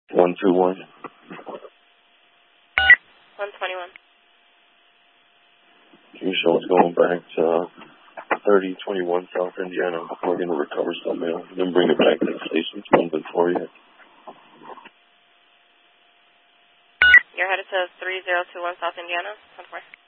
121. 121. You show it's going back to 3021 South Indiana. We're going to recover some mail and then bring it back to the station. It's moving for you. You're headed to 3021 South Indiana? 1-4.